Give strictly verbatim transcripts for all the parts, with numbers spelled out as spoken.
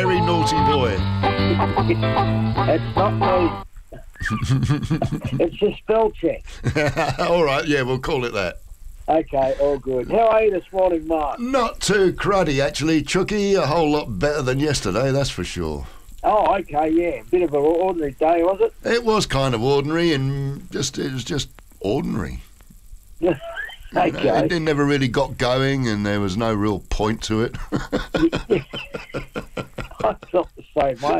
very naughty boy. It's not me. It's a spell check. All right, yeah, we'll call it that. Okay, all good. How are you this morning, Mark? Not too cruddy, actually, Chucky. A whole lot better than yesterday, that's for sure. Oh, okay, yeah. Bit of an ordinary day, was it? It was kind of ordinary, and just it was just ordinary. Okay. You know, it never really got going, and there was no real point to it. I felt the same way.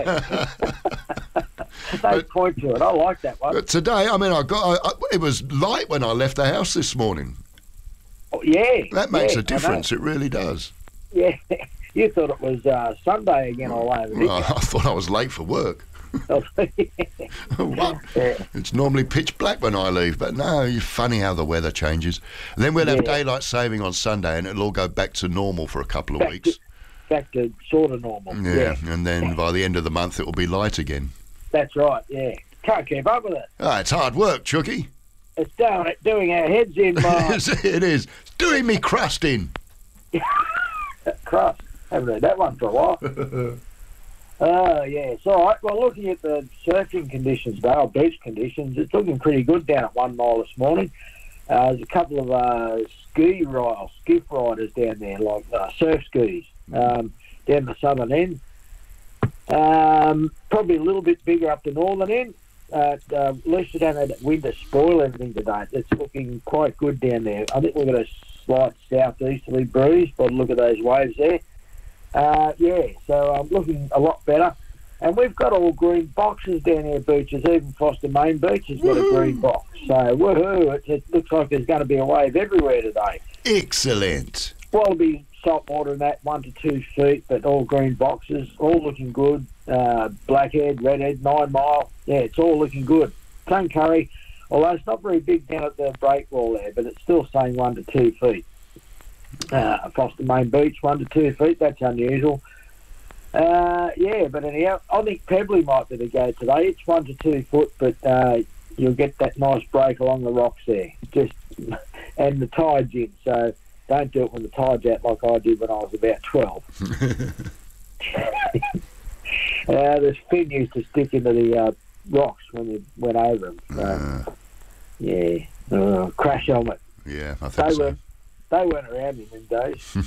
No point to it. I like that one. But today, I mean, I got. I, I, it was light when I left the house this morning. Oh, yeah. That makes yeah, a difference. It really does. Yeah. You thought it was uh, Sunday again all over, didn't Well, I thought I was late for work. you? What? Yeah. It's normally pitch black when I leave, but no, it's funny how the weather changes. And then we'll have Yeah. daylight saving on Sunday, and it'll all go back to normal for a couple of Back weeks. to, back to sort of normal. Yeah, Yeah. and then by the end of the month, it will be light again. That's right, yeah. Can't keep up with it. Ah, it's hard work, Chucky. It's doing, it, doing our heads in, Mark. It is. It's doing me crust in. Crust. Haven't heard that one for a while. Oh, yeah. It's all right. Well, looking at the surfing conditions today, or beach conditions, it's looking pretty good down at One Mile this morning. Uh, there's a couple of uh, ski riders, skiff riders down there, like uh, surf skis, um, down the southern end. Um, probably a little bit bigger up the northern end. Uh, uh, at least we don't have that wind to spoil everything today. It's looking quite good down there. I think we've got a slight southeasterly breeze by the look of those waves there. Uh, yeah, so I'm um, looking a lot better. And we've got all green boxes down here, beaches. Even Foster Main Beach has got a green box. So, woohoo, it, it looks like there's going to be a wave everywhere today. Excellent. Wallaby salt water in that, one to two feet, but all green boxes, all looking good. Uh, Blackhead, Redhead, Nine Mile, yeah, it's all looking good. Cloncurry, although it's not very big down at the break wall there, but it's still saying one to two feet. Uh, Foster Main Beach, one to two feet, that's unusual. Uh, yeah, but anyhow, I think Pebbly might be the go today. It's one to two foot, but uh, you'll get that nice break along the rocks there. Just and the tide's in, so don't do it when the tide's out like I did when I was about twelve. uh, the fin used to stick into the uh, rocks when you went over them. So, Uh, yeah, uh, crash helmet. yeah, I They think so. weren't, they weren't around in them days.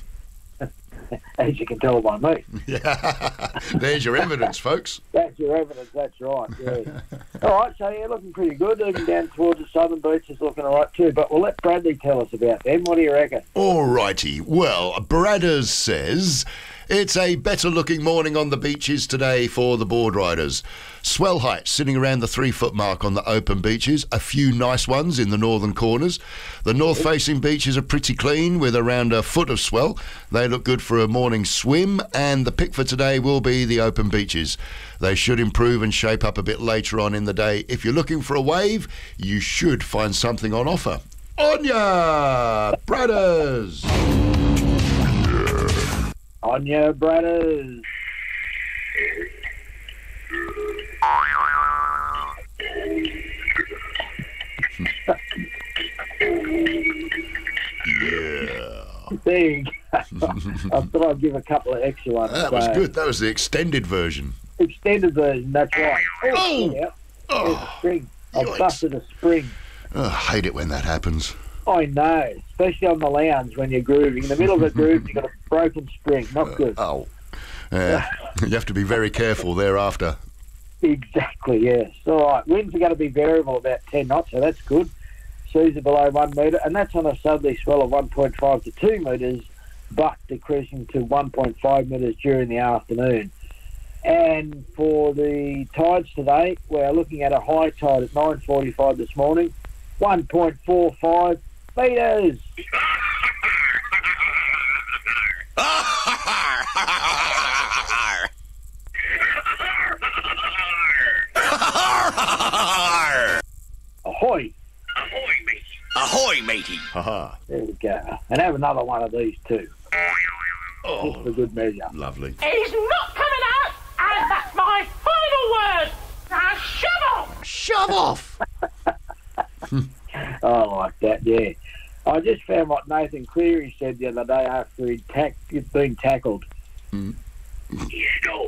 As you can tell by me. Yeah. There's your evidence, folks. That's your evidence, that's right, yeah. All right, so yeah, looking pretty good. Even down towards the southern beaches looking all right too. But we'll let Bradley tell us about them. What do you reckon? All righty. Well, Bradders says it's a better looking morning on the beaches today for the board riders. Swell heights sitting around the three foot mark on the open beaches. A few nice ones in the northern corners. The north facing beaches are pretty clean with around a foot of swell. They look good for a morning swim, and the pick for today will be the open beaches. They should improve and shape up a bit later on in the day. If you're looking for a wave, you should find something on offer. On ya, Bradders! On your brothers. Yeah. There you go. I thought I'd give a couple of extra ones. That was So, good. That was the extended version. Extended version, that's right. Oh! Yeah. There's a Oh, spring. I've yikes. busted a spring. oh, I hate it when that happens. I know, especially on the lounge when you're grooving. In the middle of the groove, you've got a broken spring. Not good. Oh. Uh, you have to be very careful thereafter. Exactly, yes. All right, winds are going to be variable about ten knots, so that's good. Seas are below one metre, and that's on a southerly swell of one point five to two metres, but decreasing to one point five metres during the afternoon. And for the tides today, we're looking at a high tide at nine forty-five this morning, one point four five metres. Ahoy! Ahoy, matey. Haha. There we go. And have another one of these too, just Oh, for good measure. lovely. He's not coming out, and that's my final word. Now shove off! Shove off! I like that, yeah. I just found what Nathan Cleary said the other day after he'd, tack, he'd been tackled. Mm. You know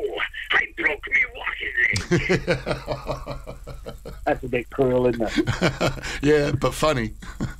That's a bit cruel, isn't it? Yeah, but funny.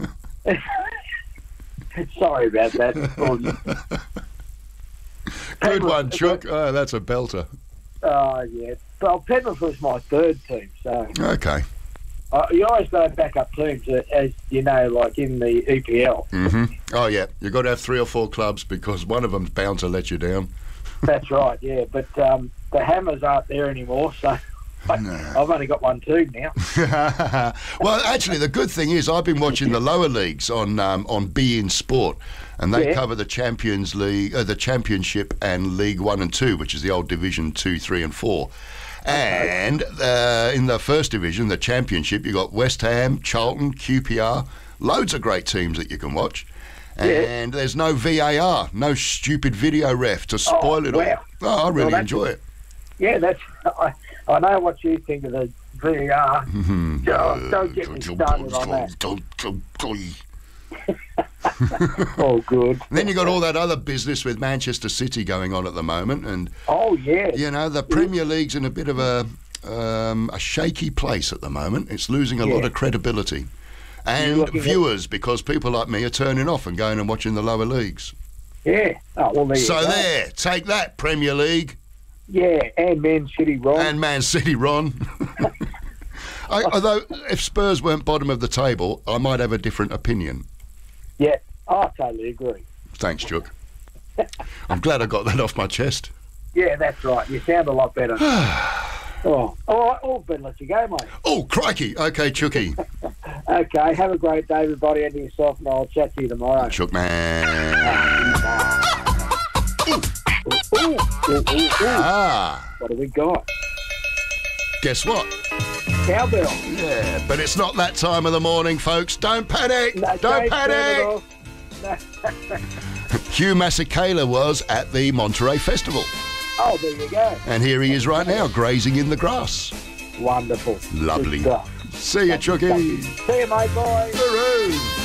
Sorry about that. Good one, Chook. Oh, that's a belter. Oh, yeah. Well, Penrith was my third team, so... Okay. Uh, you always got to back up teams, uh, as you know, like in the E P L. Mm-hmm. Oh, yeah. You've got to have three or four clubs because one of them's bound to let you down. That's right, yeah. But um, the Hammers aren't there anymore, so I, No. I've only got one team now. Well, actually, the good thing is I've been watching the lower leagues on um, on Be In Sport, and they Yeah. cover the Champions League, uh, the Championship, and League One and Two, which is the old Division Two, Three, and Four. And uh, in the first division, the Championship, you got West Ham, Charlton, Q P R, loads of great teams that you can watch. Yeah. And there's no V A R, no stupid video ref to spoil Oh, it wow. all. Oh, I really Well, that's- enjoy it. Yeah, that's... I, I know what you think of the V R. Mhm. Oh, don't get me started on that. Oh, good. And then you got all that other business with Manchester City going on at the moment, and Oh, yeah. you know the Premier League's in a bit of a um, a shaky place at the moment. It's losing a lot Yeah. of credibility You're and looking at- viewers because people like me are turning off and going and watching the lower leagues. Yeah. Oh, well, there you So go. there, take that Premier League Yeah, and Man City, Ron. and Man City, Ron. I, although if Spurs weren't bottom of the table, I might have a different opinion. Yeah, I totally agree. Thanks, Chook. I'm glad I got that off my chest. Yeah, that's right. You sound a lot better. Oh, all right, all better let you go, mate. Oh, crikey. Okay, Chooky. Okay, have a great day, everybody, and yourself, and I'll chat to you tomorrow. Chook man. Ooh, ooh, ooh, ooh. Ah, What have we got? guess what? Cowbell. Yeah, but it's not that time of the morning, folks. Don't panic. No, Don't turn it panic. off. Hugh Masekela was at the Monterey Festival. Oh, there you go. And here he is right now, grazing in the grass. Wonderful. Lovely. Good stuff. See you, Chooky. See you, mate. Bye. Hooroo.